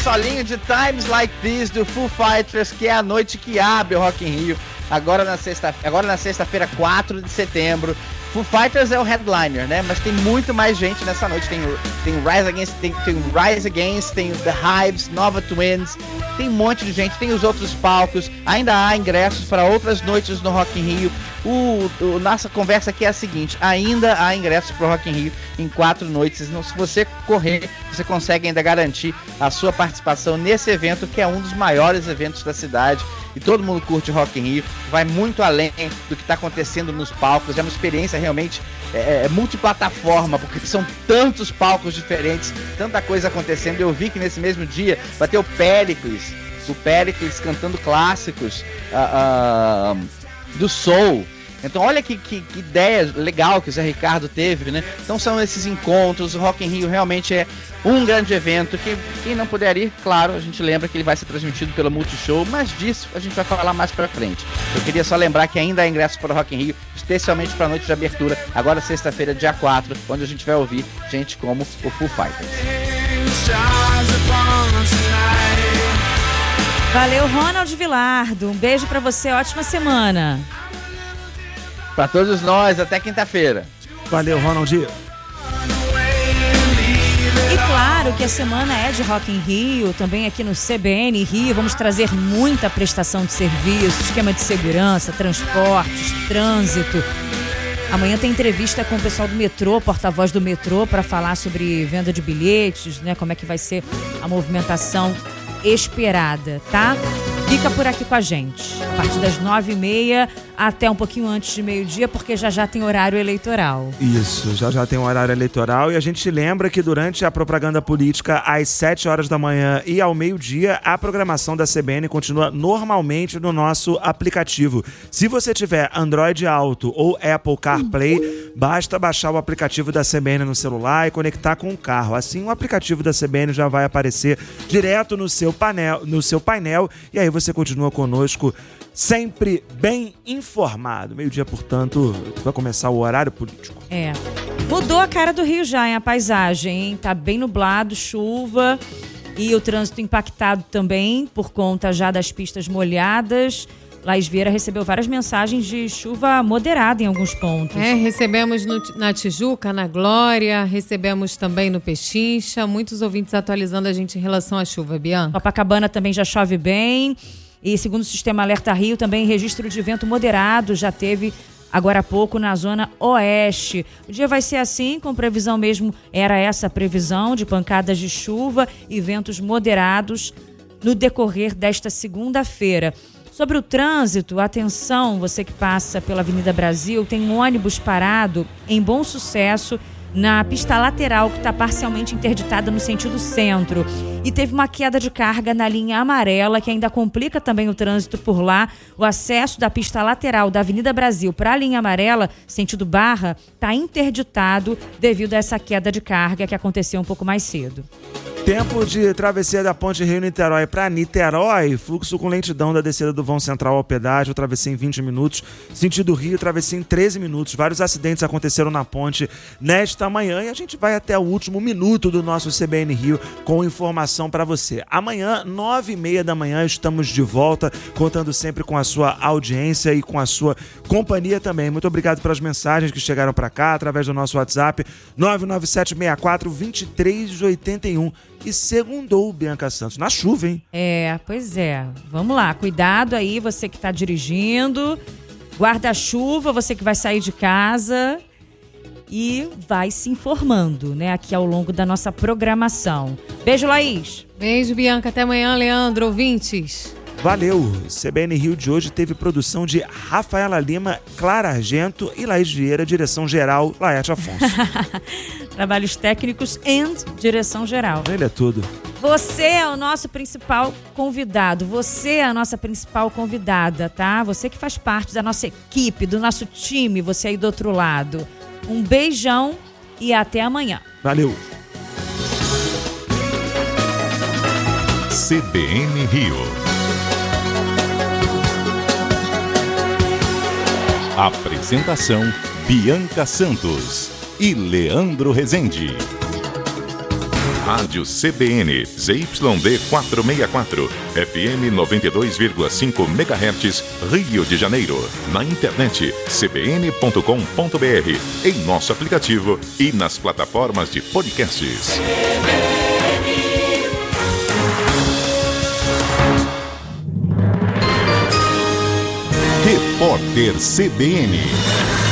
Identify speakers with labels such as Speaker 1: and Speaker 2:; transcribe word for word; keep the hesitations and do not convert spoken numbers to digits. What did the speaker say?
Speaker 1: solinho de Times Like This do Foo Fighters, que é a noite que abre o Rock in Rio, agora na sexta, agora na sexta-feira, quatro de setembro. Foo Fighters é o headliner, né? Mas tem muito mais gente nessa noite. Tem, tem Rise Against, tem, tem Rise Against, tem The Hives, Nova Twins, tem um monte de gente, tem os outros palcos. Ainda há ingressos para outras noites no Rock in Rio. O, o, nossa conversa aqui é a seguinte: ainda há ingressos para o Rock in Rio em quatro noites. Não, se você correr, você consegue ainda garantir a sua participação nesse evento, que é um dos maiores eventos da cidade. E todo mundo curte Rock in Rio, vai muito além do que está acontecendo nos palcos. É uma experiência realmente é, é, multiplataforma, porque são tantos palcos diferentes, tanta coisa acontecendo. Eu vi que nesse mesmo dia vai ter o Péricles, o Péricles cantando clássicos uh, uh, do soul. Então olha que, que, que ideia legal que o Zé Ricardo teve, né? Então são esses encontros. O Rock in Rio realmente é um grande evento. Que, quem não puder ir, claro, a gente lembra que ele vai ser transmitido pelo Multishow, mas disso a gente vai falar mais pra frente. Eu queria só lembrar que ainda há ingressos para o Rock in Rio, especialmente para a noite de abertura, agora sexta-feira, dia quatro, onde a gente vai ouvir gente como o Foo Fighters.
Speaker 2: Valeu, Ronald Vilardo. Um beijo pra você, ótima semana.
Speaker 1: Pra todos nós, até quinta-feira.
Speaker 3: Valeu, Ronald.
Speaker 2: E claro que a semana é de Rock in Rio, também aqui no C B N Rio. Vamos trazer muita prestação de serviço, esquema de segurança, transportes, trânsito. Amanhã tem entrevista com o pessoal do metrô, porta-voz do metrô, para falar sobre venda de bilhetes, né? Como é que vai ser a movimentação esperada, tá? Fica por aqui com a gente, a partir das nove e meia até um pouquinho antes de meio-dia, porque já já tem horário eleitoral.
Speaker 3: Isso, já já tem um horário eleitoral e a gente lembra que durante a propaganda política, às sete horas da manhã e ao meio-dia, a programação da C B N continua normalmente no nosso aplicativo. Se você tiver Android Auto ou Apple CarPlay, basta baixar o aplicativo da C B N no celular e conectar com o carro. Assim, o aplicativo da C B N já vai aparecer direto no seu painel, no seu painel, e aí você continua conosco sempre bem informado. Meio-dia, portanto, vai começar o horário político.
Speaker 2: É. Mudou a cara do Rio já, hein? A paisagem, hein? Tá bem nublado, chuva e o trânsito impactado também por conta já das pistas molhadas. Laís Vieira recebeu várias mensagens de chuva moderada em alguns pontos.
Speaker 4: É, recebemos no, na Tijuca, na Glória, recebemos também no Pechincha. Muitos ouvintes atualizando a gente em relação à chuva, Bianca.
Speaker 2: Copacabana também já chove bem. E segundo o Sistema Alerta Rio, também registro de vento moderado já teve agora há pouco na zona oeste. O dia vai ser assim, com previsão mesmo, era essa a previsão de pancadas de chuva e ventos moderados no decorrer desta segunda-feira. Sobre o trânsito, atenção, você que passa pela Avenida Brasil, tem um ônibus parado em Bom Sucesso, na pista lateral que está parcialmente interditada no sentido centro. E teve uma queda de carga na linha amarela, que ainda complica também o trânsito por lá. O acesso da pista lateral da Avenida Brasil para a linha amarela, sentido Barra, está interditado devido a essa queda de carga que aconteceu um pouco mais cedo.
Speaker 3: Tempo de travessia da Ponte Rio-Niterói para Niterói, fluxo com lentidão da descida do vão central ao pedágio, travessia em vinte minutos, sentido Rio, travessia em treze minutos. Vários acidentes aconteceram na ponte nesta manhã e a gente vai até o último minuto do nosso C B N Rio com informação para você. Amanhã, nove e meia da manhã, estamos de volta, contando sempre com a sua audiência e com a sua companhia também. Muito obrigado pelas mensagens que chegaram para cá através do nosso WhatsApp nove nove sete seis quatro dois três oito um. E segundou Bianca Santos, na chuva, hein?
Speaker 2: É, pois é. Vamos lá, cuidado aí, você que está dirigindo, guarda-chuva, você que vai sair de casa e vai se informando, né, aqui ao longo da nossa programação. Beijo, Laís.
Speaker 4: Beijo, Bianca. Até amanhã, Leandro, ouvintes.
Speaker 3: Valeu! C B N Rio de hoje teve produção de Rafaela Lima, Clara Argento e Laís Vieira, direção geral, Laerte Afonso.
Speaker 2: Trabalhos técnicos e direção geral.
Speaker 3: Ele é tudo.
Speaker 2: Você é o nosso principal convidado, você é a nossa principal convidada, tá? Você que faz parte da nossa equipe, do nosso time, você aí do outro lado. Um beijão e até amanhã.
Speaker 3: Valeu!
Speaker 5: C B N Rio. Apresentação: Bianca Santos e Leandro Rezende. Rádio C B N, Z Y D quatrocentos e sessenta e quatro, F M noventa e dois vírgula cinco megahertz, Rio de Janeiro. Na internet, c b n ponto com ponto b r, em nosso aplicativo e nas plataformas de podcasts. Repórter C B N.